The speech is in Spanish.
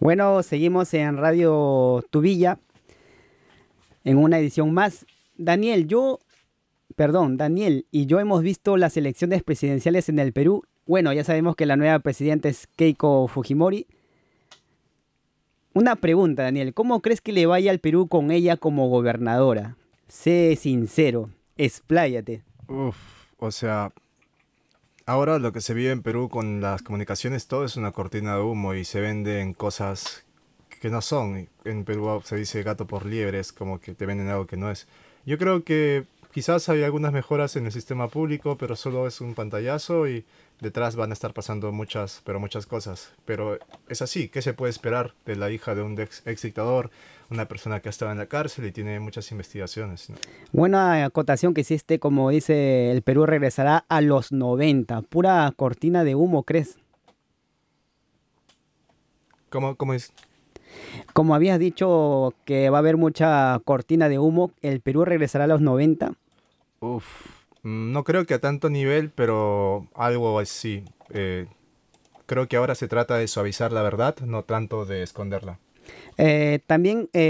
Bueno, seguimos en Radio Tubilla en una edición más. Daniel y yo hemos visto las elecciones presidenciales en el Perú. Bueno, ya sabemos que la nueva presidenta es Keiko Fujimori. Una pregunta, Daniel, ¿cómo crees que le vaya al Perú con ella como gobernadora? Sé sincero, expláyate. Uf, o sea, ahora lo que se vive en Perú con las comunicaciones, todo es una cortina de humo y se venden cosas que no son. En Perú se dice gato por liebre, es como que te venden algo que no es. Yo creo que quizás hay algunas mejoras en el sistema público, pero solo es un pantallazo y detrás van a estar pasando muchas, pero muchas cosas. Pero es así, ¿qué se puede esperar de la hija de un ex dictador, una persona que ha estado en la cárcel y tiene muchas investigaciones, ¿no? Buena acotación que hiciste, como dice, el Perú regresará a los 90. Pura cortina de humo, ¿crees? ¿Cómo es? Como habías dicho que va a haber mucha cortina de humo, el Perú regresará a los 90. No creo que a tanto nivel, pero algo así. Creo que ahora se trata de suavizar la verdad, no tanto de esconderla. También